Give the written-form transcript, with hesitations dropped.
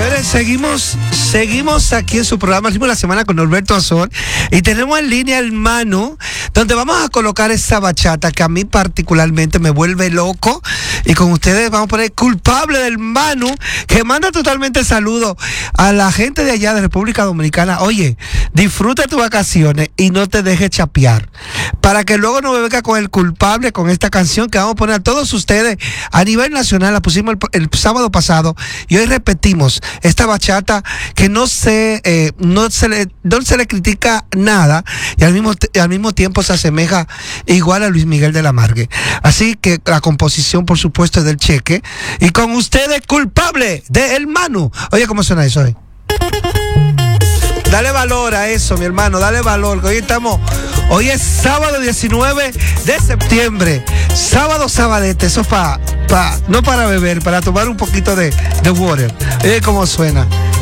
Señores, seguimos aquí en su programa Ritmo de la Semana con Norberto Azor y tenemos en línea el Manu, donde vamos a colocar esa bachata que a mí particularmente me vuelve loco, y con ustedes vamos a poner Culpable del Manu, que manda totalmente saludo a la gente de allá de República Dominicana. Oye, disfruta tus vacaciones y no te dejes chapear, para que luego no me venga con el culpable con esta canción que vamos a poner a todos ustedes a nivel nacional. La pusimos el sábado pasado y hoy repetimos esta bachata que no se le critica nada, y al mismo tiempo se asemeja igual a Luis Miguel de la Margue. Así que la composición, por supuesto, es del Cheque, y con ustedes Culpable de El Manu. Oye, ¿cómo suena eso hoy? Dale valor a eso, mi hermano, dale valor, que hoy es sábado 19 de septiembre, sábado sabadete, eso no para beber, para tomar un poquito de water. Oye, cómo suena.